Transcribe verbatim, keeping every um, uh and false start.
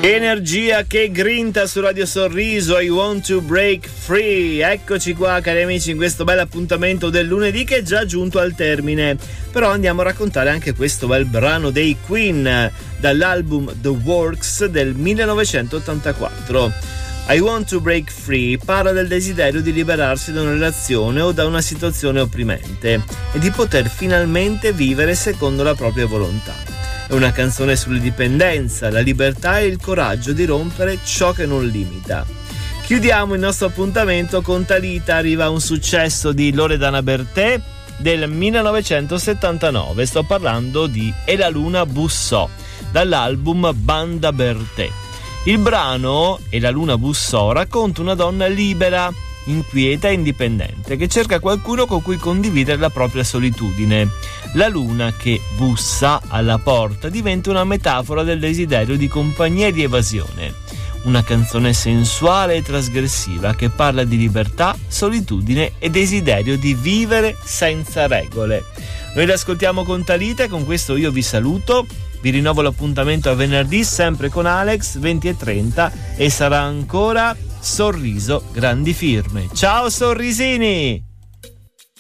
Energia che grinta su Radio Sorriso, I Want to Break Free. Eccoci qua, cari amici, in questo bel appuntamento del lunedì che è già giunto al termine. Però andiamo a raccontare anche questo bel brano dei Queen dall'album The Works del millenovecentottantaquattro. I Want to Break Free parla del desiderio di liberarsi da una relazione o da una situazione opprimente e di poter finalmente vivere secondo la propria volontà. È una canzone sull'indipendenza, la libertà e il coraggio di rompere ciò che non limita. Chiudiamo il nostro appuntamento con Talita. Arriva un successo di Loredana Bertè del millenovecentosettantanove. Sto parlando di E la luna bussò dall'album Banda Bertè. Il brano E la luna bussò racconta una donna libera, inquieta e indipendente che cerca qualcuno con cui condividere la propria solitudine. La luna che bussa alla porta diventa una metafora del desiderio di compagnia e di evasione. Una canzone sensuale e trasgressiva che parla di libertà, solitudine e desiderio di vivere senza regole. Noi l'ascoltiamo con Talita e con questo io vi saluto. Vi rinnovo l'appuntamento a venerdì sempre con Alex venti e trenta e sarà ancora Sorriso Grandi Firme. Ciao sorrisini!